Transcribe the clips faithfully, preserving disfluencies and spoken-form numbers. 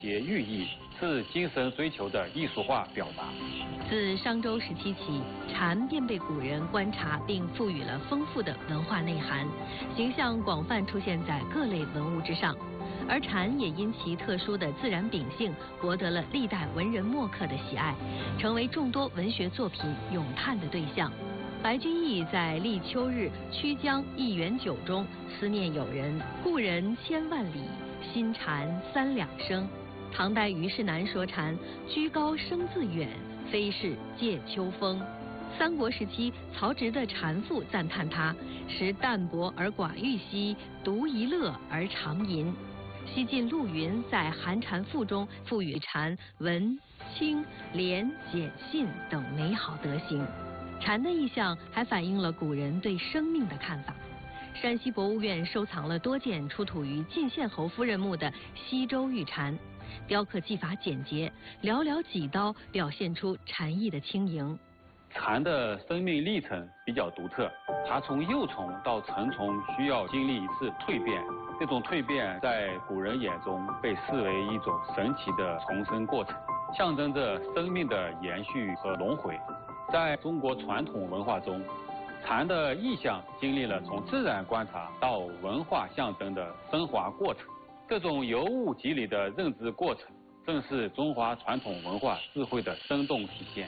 也寓意是精神追求的艺术化表达。 自商周时期起，蝉便被古人观察并赋予了丰富的文化内涵，形象广泛出现在各类文物之上。而蝉也因其特殊的自然秉性，博得了历代文人墨客的喜爱，成为众多文学作品咏叹的对象。白居易在《立秋日曲江一园酒》中思念友人，故人千万里，新蝉三两声。唐代虞世南说蝉居高声自远，非是借秋风。三国时期，曹植的《蝉赋》赞叹他时淡泊而寡欲兮，独一乐而长吟。西晋陆云在《寒蝉赋》中赋予蝉文、清、廉、简、信等美好德行。蝉的意象还反映了古人对生命的看法。山西博物院收藏了多件出土于晋献侯夫人墓的西周玉蝉，雕刻技法简洁，寥寥几刀表现出蝉翼的轻盈。 蝉的生命历程比较独特，它从幼虫到成虫需要经历一次蜕变，这种蜕变在古人眼中被视为一种神奇的重生过程，象征着生命的延续和轮回。在中国传统文化中，蝉的意象经历了从自然观察到文化象征的升华过程，这种由物及理的认知过程，正是中华传统文化智慧的生动体现。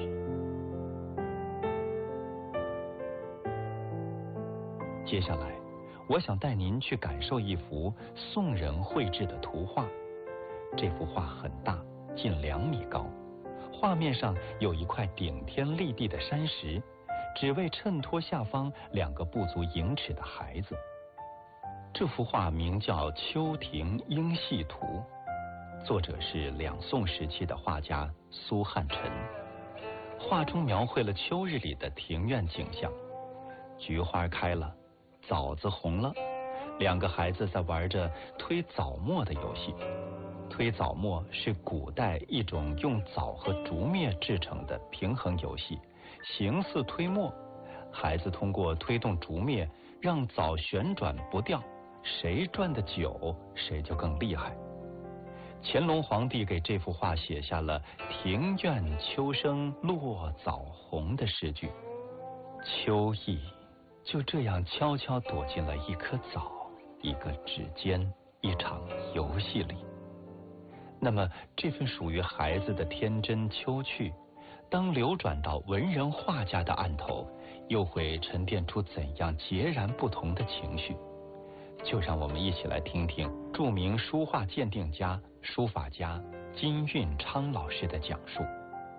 接下来，我想带您去感受一幅宋人绘制的图画。这幅画很大，近两米高，画面上有一块顶天立地的山石，只为衬托下方两个不足盈尺的孩子。这幅画名叫《秋庭莺戏图》，作者是两宋时期的画家苏汉臣。画中描绘了秋日里的庭院景象，菊花开了，枣子红了，两个孩子在玩着推枣磨的游戏。推枣磨是古代一种用枣和竹篾制成的平衡游戏，形似推磨，孩子通过推动竹篾让枣旋转不掉，谁转得久谁就更厉害。乾隆皇帝给这幅画写下了庭院秋声落枣红的诗句，秋意就这样悄悄躲进了一颗枣，一个指尖，一场游戏里。那么这份属于孩子的天真秋趣，当流转到文人画家的案头，又会沉淀出怎样截然不同的情绪？就让我们一起来听听著名书画鉴定家、书法家金运昌老师的讲述。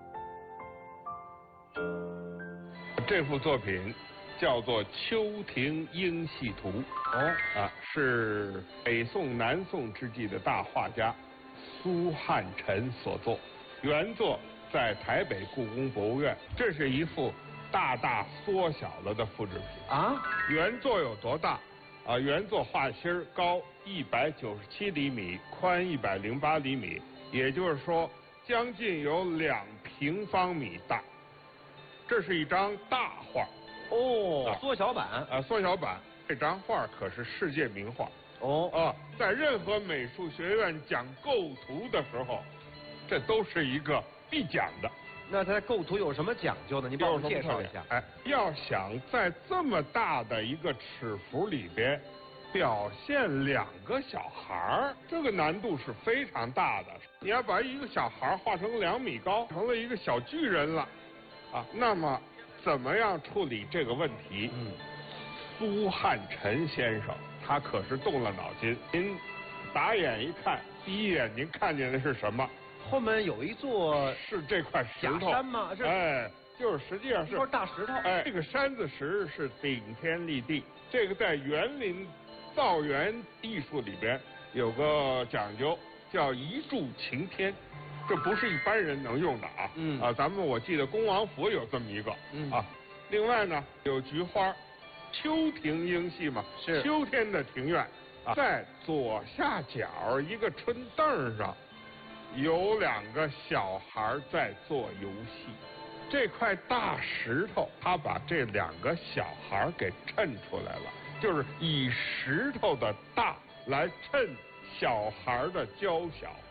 这幅作品叫做《秋庭莺戏图》，哦啊，是北宋、南宋之际的大画家苏汉臣所作，原作在台北故宫博物院。这是一幅大大缩小了的复制品啊！原作有多大？啊，原作画心儿高一百九十七厘米，宽一百零八厘米，也就是说将近有两平方米大。这是一张大画哦，缩小版啊，缩小版。这张画可是世界名画哦啊，在任何美术学院讲构图的时候，这都是一个必讲的。 那它构图有什么讲究呢？您帮我们介绍一下。 哎，要想在这么大的一个尺幅里边表现两个小孩儿，这个难度是非常大的。你要把一个小孩画成两米高，成了一个小巨人了啊，那么怎么样处理这个问题？嗯，苏汉臣先生他可是动了脑筋。您打眼一看，第一眼您看见的是什么？ 后面有一座是这块石头假山吗？是哎，就是实际上是一块大石头。 哎，这个山子石是顶天立地。这个在园林造园艺术里边有个讲究，叫一柱擎天，这不是一般人能用的啊。嗯啊，咱们我记得恭王府有这么一个。嗯啊，另外呢有菊花，秋庭莺戏嘛， 是秋天的庭院啊，在左下角一个春凳上。有两个小孩在做游戏，这块大石头，他把这两个小孩给衬出来了，就是以石头的大来衬小孩的娇小。